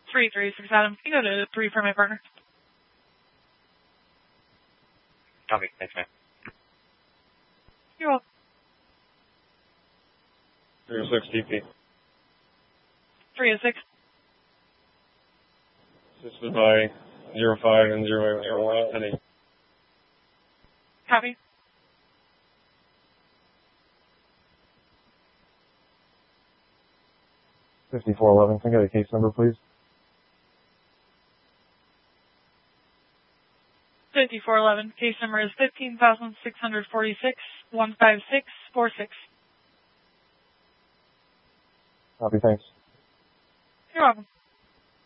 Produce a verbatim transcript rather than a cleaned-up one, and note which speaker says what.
Speaker 1: three three six Adam. Can you go to three for my partner?
Speaker 2: Copy. Thanks, man.
Speaker 1: You're welcome.
Speaker 3: three oh six D P.
Speaker 1: three oh six.
Speaker 3: Assisted by zero five and zero zero one and eight.
Speaker 1: Copy.
Speaker 4: fifty-four eleven, can I get a case number, please?
Speaker 1: fifty-four eleven. Case number is fifteen thousand six hundred forty-six, one five six four six.
Speaker 4: Copy, thanks.
Speaker 1: You're welcome.